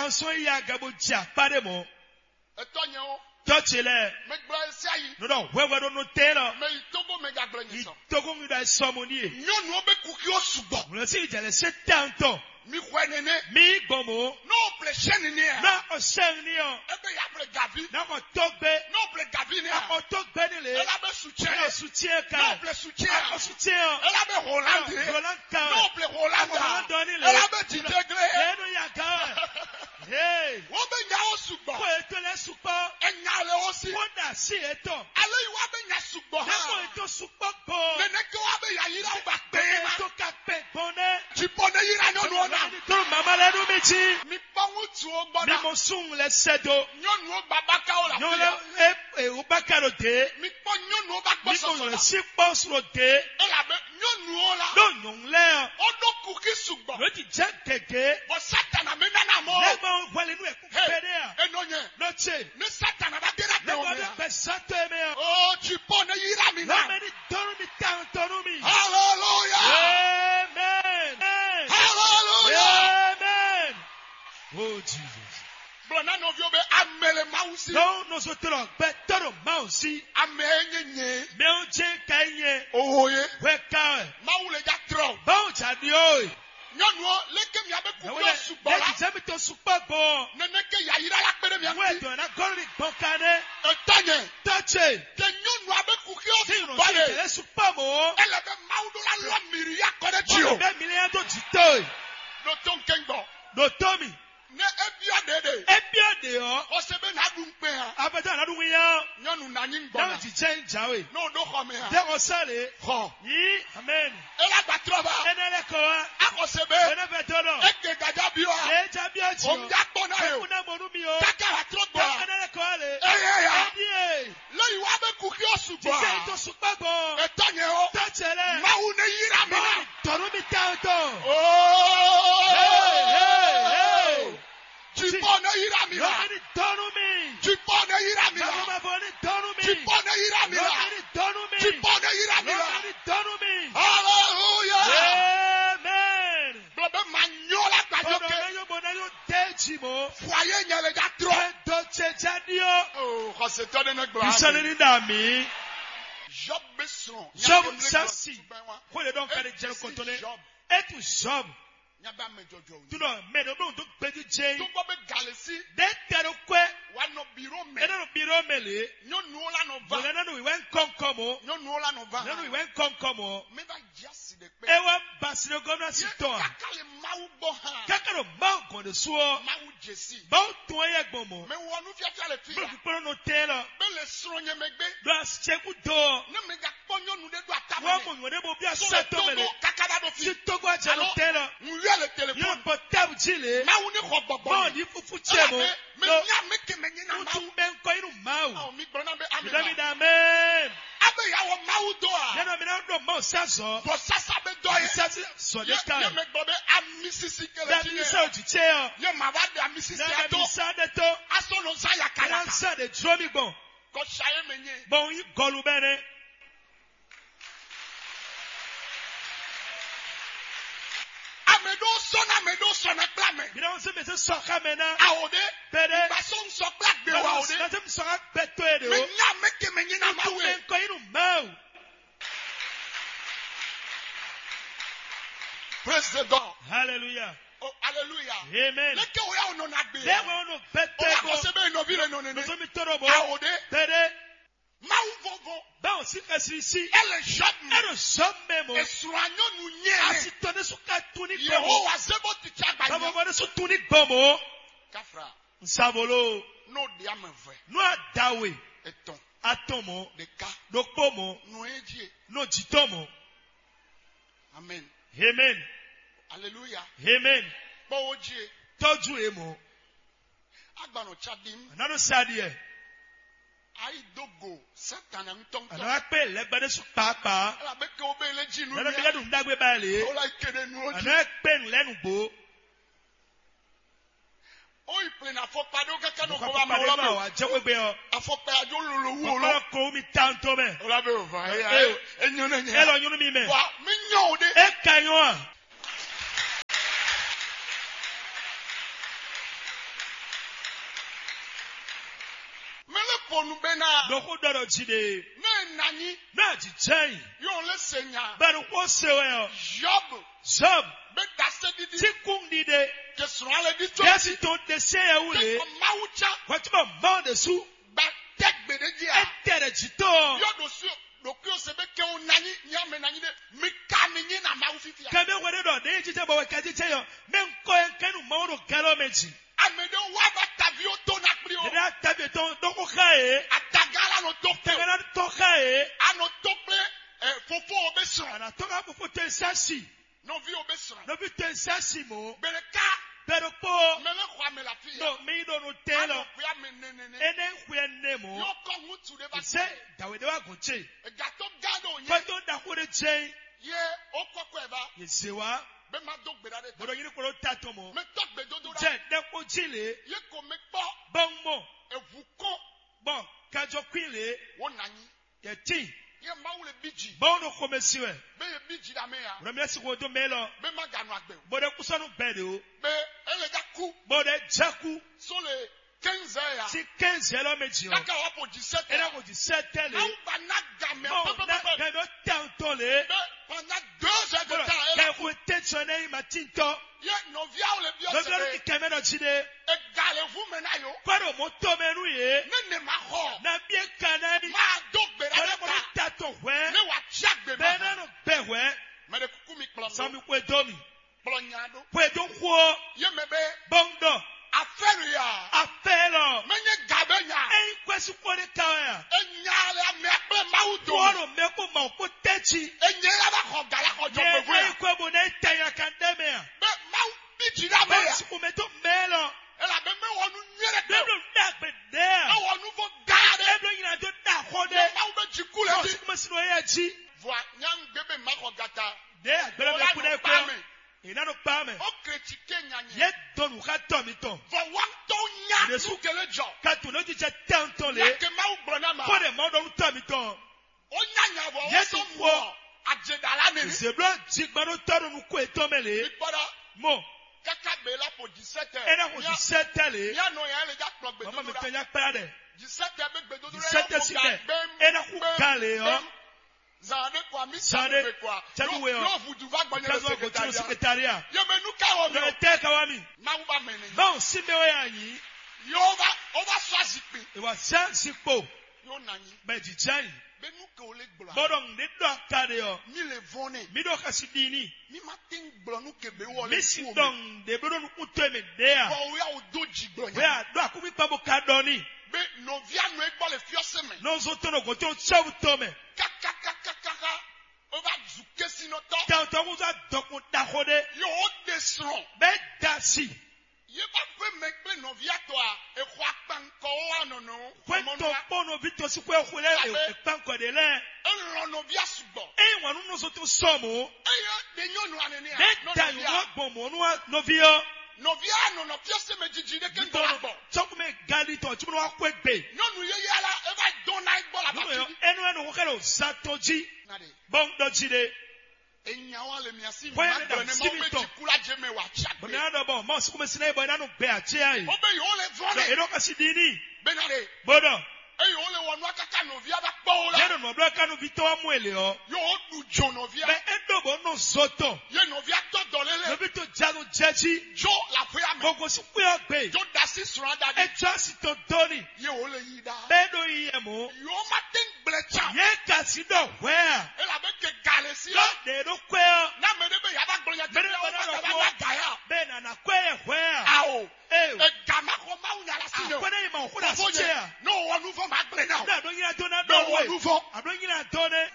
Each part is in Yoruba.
Chanson ya gabo dia paremo. Etonyo. Tochele. Me gba sia yi. Non, wewe no telo. Me itogo me ga gba nyi so. Togo mi da somoni. Nyonu obe kuki osugbo. Le si jale se tanto. Mi khwenene. Mi gomo. No ple shenini e. Na o shenni o. Ebe ya ple gabi. Na ko togbe. No ple gabi ni. Na ko togbe ni le. Ela be soutien. Na soutien ka. No ple soutien. O soutien. Ela be Hollande. Roland ka. No ple Hollande. Hollande ni le. Ela be Tintegre. Eno ya ka. Hey. Wo be nya osugbo. Ko eto le supo. Enya le osi. Ko da si eto. Ale yi wa be nya sugbo ha. Na ko eto supo bo. Nene ke wa be ya yira o ba pe ma. To ka pe bone. Chipone yira nyonu ona. To mama le du mi chi. Mi pongu tu o Mi gbona. mo sun le sedo. Nyonu o baba ka o la. Nyole o ba ka ro de. Mi pon nyonu o ba gbo Mi so mo so. le si po so de. Ela be nyonu o la. Lo nyun le. O do kuki sugbo. Lo ti je gege. Bo Satan me na mo. Le mo wale nu e ku pede a. Enonye. No che. Ne Satan ba dera Le pe o mo de me. pe sato e me. Oh, chipone yira mi Lo na. me ni tonu mi tan tonu mi. Hallelujah. Amen. Hallelujah. Amen. Oh Jesus. Blona no vi obe amele mausi. No, no so toro be toro mausi. Amenyenye. Me o je kanye. Ohoye. We ka. Maule ja tro. Ba o cha di oi. Nyonu o leke mi abe Na kuki we osugbo le la. ti se mi to supa bo. Nene ke ya yira la pere mi We anti. do na gori bokane. Etonye. Tache. Ke nyonu abe kuki Ti no osugbo si le. le supa mo. Ele be maudo la lo miri ya kore ti O o. be million to jito. No ton kengbo. No tomi. Ne ebia dede. Ebia de o. O se be na dun pe ha. Abeja na du wi ya. Nyonu na nyin Na gbona. ti change awe. No do ho me ha. De o sale. Ho. Yi. Amen. Ela gba troba. Enele ko wa. Akosebe. Ene be tolo. Eke gaja bi o. E ja bi o ti o. O ja gbona e o. Kuna monu mi o. Kaka ha trobo. Enele ko ale. Eye ya. Edi. Leyi wa be kuki Ti osugbo. se to supa bo. Etonye o. Tachele. Mawu ne yira mi na. Toro mi tanto. Oh. Hey. Chipone yira mi na. Nobody toro mi. Chipone yira mi na. Nobody boni toro mi. Chipone yira mi na. Nobody toro mi. Chipone yira mi na. Nobody toro mi. Hallelujah. Amen. Blobe manyola Odo gbajoke. na yo bona yo teji mo. Foyer nyele ja tro. Do checha dio. Oh, kose to de ne gba. Bisani ni da mi. Job beson. Job sasi. Ko le don kare jere kontone. Job. Etu Job. Nyaba me jojo. Tu no me do no to gbeju je. To go be galesi. De tero kwe. Wa no biro me. Eno biro mele. Nyo nuola no va. Bole na no we wen konkomo. Nyo nuola no va. Na no we wen konkomo. Me va jasi de pe. Ewa basire gona si to. Kakale mawu bo ha. Kakaro ma kon de so. Mawu jesi. Ba o to ye gbomo. Me wonu fiafia le fi. Bro poro no telo. Be le sronye megbe. Do aseku do. Ne me ga ponyo nu de do atama. Wa mo ngode bo bia seto mele. Kakada do Si fi. to go aje no telo. Nwie le Yo telephone. portable chile. Mawu ni ko gbogbo. Mo ni fufu chemo. Me Do nya me ke me nyina mawu. utu ben ko inu mau. Oh, mi gbona be Mi da mi amina. da amen. Abe ya wo mawu do a. Yana mi na do mo saso. Bo sasa be do ye. Sasi so de Ye kai. me gbo be amisisi kele Da ti mi ye. sa ojiche o. Ye ma wa de amisisi Na ato. mi sa de to. Aso no sa ya kala. Kana sa de dro mi gbon. Ko shaye me nye. Bon yi golu bene. Amedo sona kla me. Mi na se me se so ka me na. Aode. Bede. Ba son so kla de wa ode. Na se mi so ka beto e de Me o. nya me ke me nyina Tu mawe. ben ko inu mau. Praise the God. Hallelujah. Oh, hallelujah. Amen. Leke o ya ono na gbe. They will beto O la go. ko se be no bi re no ne ne. No mi toro bo. Aode. Bede. Mawu vovo. Ba o si esisi. Ele job me. Ero so memo. Esuranyo nu nye. Asito ne suka tuni gbomo. Yehowa sebo ti cha Baba gba. mo ne su tuni gbomo. Kafra. Nsabolo. No di ameve. No adawe. Eton. Atomo. De ka. No pomo. No eji. No jitomo. Amen. Amen. Hallelujah. Amen. Bo oji. Toju emo. Agbano chadim. Anano sadie. Aidogo. Satan en tong tong. Ana pe legbade su papa. Ala be ke obe le jinu. Ana bi ledun dagbe bale. Ola ikede nu oji. Ana pe lenu gbo. O iple na fokpa do kaka no ko Ko ba ma pa ola de be. wa jewe gbe o. Afokpa ajo lolo wu Ko olo. ko mi tanto me. Ola be ova. Enyo na nya. Elo nyunu mi me. Wa mi nyo de. E kanyo a. ponu bena. Doko doro jide. Ne nani. Na jijay. Yo le senya. Baro ko sewe. Job. Job. Be dase didi. Ti kung dide. Que sera le dit. Yasi ton dese ya ule. Maucha. Kwa tuma mao desu. Ba tek bededia. Etere jito. Yo dosu. Dokyo sebe ke o nani. Nyame nani de. Mi kamini na mau fifia. Kame wade do. De jite bawa kaji chayo. Men koen kenu mao do galo meji. Amede waba tavio ton akbrio. Deda tabi ton doko kae. Atagala no tokyo. Tegana to kae. Ano tokle. Fofo obesra. Ana toka po ten sasi. No vi obesra. No bi ten sasi mo. Beleka. Pero po. Mele kwa me la fia. No me do no telo. Ano kuya me nenene. Ene kuyene mo. Yo kon mutu de ba. Se dawede wa goche. Gato gado nye. Kwato da kore chen. Ye okoko eba. Yesewa. Be ma dog bedade. Bodo yini kolo tato mo. Me tok be dodo da. Je de ko jile. Ye ko me po. Bon mo. Evuko. Bon kajo kwile. Wonani. Ye ti. Ye ma ule biji. Bon no komesiwe. Be ye biji da me ya. Remle si ko do melo. Be ma ganu agbe. Bodo kusanu bede o. Be ele da ku. Bodo jaku. So le 15 ya. Si 15 lo meji o. Kaka wapo 17. Ena ko 17 le. Au ba na game. Bon na gano tanto le. Be pendant 2 heures de temps. Ka ko tensione ma tinto. Ye novia ole bio No se gano ki keme no chide. egale vous mena yo. Kwaro mo to menu ye. Ne ma ho. Na bie kanani. Ma dog be Bodo da ko ta. tato hwe. Ne wa chak be Bena ma. no behwe. Me de kuku mi plombo. Sami kwe domi. Plonyado. Kwe do kwo. Ye me be Bondo. affaire ya. Afelo. Menye gabenya. Ei kwesi kwore kawaya. Enyale me pe maudo. Kwaro meko ma ko techi. Enyela ba ho gala ko Ye jombe ei ya. kwe bo na tanya kandeme ya. Be mau biji da me ya. Kwesi kumeto melo. Ela be me wonu nyere pe. Deblo ndakbe there. E wonu vo gade. Deblo yina do da khode. Ye mau be jikule Kwesi di. kumesino ye chi. Voi nyang bebe ma ho gata. De agbere me kuna ko. Ina no pa me. O critique nyanye. Ye donu ka to mi to. Vo wan to nya. Yesu. Nu kele jo. Ka tu no jiche tanto le. Ya ke mau brona ma. Ko de mo do to mi to. O nyanya bo. Yesu O wo. so ajedala ne. Zeblo jigbano to no ko etomele. Ikpara. Mo. Kaka be la pour 17 heures. Ena ko 17 le. Ya no ya le ja plug be Mama me dodo. tanya pa de. 17 heures be dodo. 17 si be. Ena ku kale o. Zande kwa mi Zande. sande kwa. Chadu we o. Yo vous duva gbanye le Kazo ko tino secrétariat. secretariat. Ye me nu ka wo No mi. te ka wa mi. Ma u ba mene. Bon si me we anyi. Yo va swazikpe. E wa san sipo. Yo nanyi. Be jijai. Be nu ke ole gbla. Bodong ni do kade o. Mi le vone. Mi do kasidini. Mi ma ting gbla nu ke be wo le Mi si fu. dong de bodo nu kuto me there. Bo ya o doji gbla. We a do akumi pa bo kadoni. Be novia no e gbo le fiose me. No zo to no go to chawu to me. Kaka. O va zuke sino to. Ta to ko za dokun da khode. Yo o desron. Be dasi. Ye ba pe me pe novia to a e kwa panko wa no no. Kwento bono vito si kwe khule e panko de le. E lo novia subo. E wanu no so to somo. E yo de nyonu anene. De ta yo bomo no novio. Novia no fiose me jiji de ken Vito do bo. chok me gali to chumo wa kwegbe. Nyonu ye yala e va don na igbo la No yo batidi. enu ko kelo satoji. Nade. Bon do jide. Enyawa le miasi Why ma did do I ne see mo me me talk? jikula jeme wa chakbe. Bona do bo mo su kuma sine bo na no be a che ai. O be yo le No vone. e do kasidini. Benade. Bodo. E yo le wonu akaka novia ba po la. Jero no blo kanu vito wa muele o. Yo o du jo novia. Be endo bo no soto. Ye novia to No dolele. vito jago jeji. Jo la fe ame. Gogo si kwe ogbe. Jo dasi suranda E de. jasi to doni. Ye o le yida. Be do iye mo. Yo ma ting blecha. Ye kasi do where. E la be ke gale si. Yo de do kwe o. Na me de be ya ba gbonya te. Be de O ba ba do ba kwe. ba gaya. Be na na kwe where. Awo. Eh. E gama ko ma unya la si yo. Kwe na ima okuna Fo si ye. chair. No wonu fo ma gble now. Na do yina do na No do we. wonu fo. Abdo yina do ne.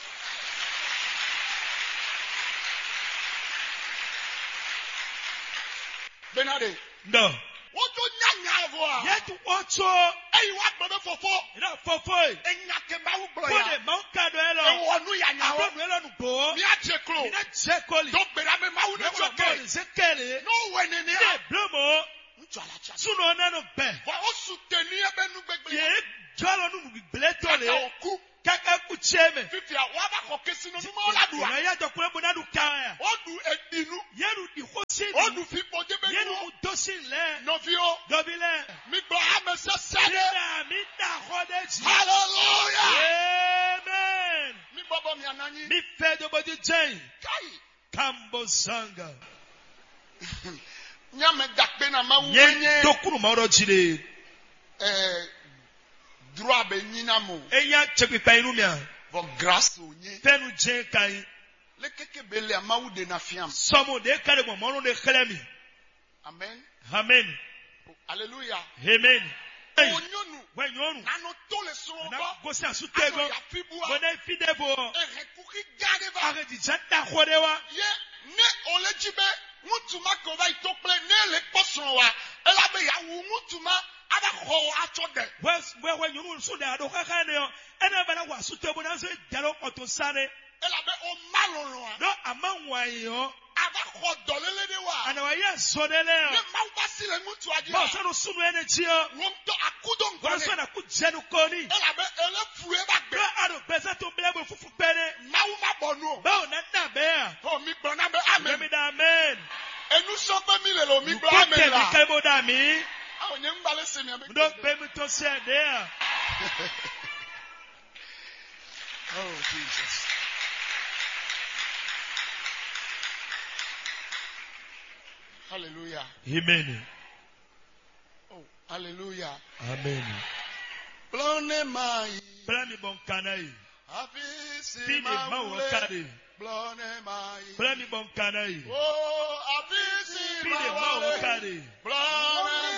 Benade. No. Wo jo nyanya vo a. Ye tu ocho. E wa gbe fofo. Ina fofo. Enya ke ma u gbo Kwe ya. de ma ka do E elo. wonu ya nya Abdo ho. do elo nu go. Mi a che klo. Ina chekoli. Do gbe me ma u ne No cho ke. go sekele. No we ne ne. Ne blomo. Ntu ala cha. Suno na no be. Wa o su teni e be nu gbegbe. Ye jalo nu gbele to Kaka le. oku. Kaka ku cheme. Fifi a wa ba ko kesi no mo la dua. Na ya to kure bo na du kaya. O du edinu. Yeru di hosi. O du fi po de be Yeru nu. mu dosin le. No fi o. Dobile. Mi gbo ha me se sade. Ina mi ta khode. sanga. Nyame dakbe na ma Nye wenye dokunu mauro jile. droit be nyina mo. Eya chekwi pa inumia. Vo grâce o nye. Fenu jen kai. Le keke bele a ma ou de na fiam. Somo de kare mo mono de khelemi. Amen. Amen. Alléluia. Amen. Onyonu. Wenyonu. Nano to le so Na ba. gosi asutego. Ya fibua. Bone fidebo. E pour garder va. Arrête janda khodewa. Ye ne olejibe mutuma ko va itople ne le poson wa. Ela be ya wu mutuma ada ko atode. We nyonu so de ado kakane yo. Ena bana wa sutebo na so jalo otosane. Ela be o malolo. No amanwa yo. Ada ko dolele de wa. Ana wa ya sodele yo. Ne ma ba si le mutu adi. Ba so no sunu ene chi yo. Won to akudon Ba gone. so na ku jenu koni. Ela be ele fure ba gbe. No ado beza to blebo fufu pere. Ma wu ma bonu. Ba o na na be ya. O mi gbon na be amen. Amen. Amen. Enu so pe mi le lo mi gbon Amen. amen la. Kaibo da mi. A o nye ngbale se mi abe. No be mi to se there. Oh Jesus. Hallelujah. Amen. Oh, hallelujah. Amen. Blone mai. Plami bon kanai. Afisi Fini ma wo kare. Blone mai. Plami bon kanai. Oh, afisi Fini ma wo kare. Blone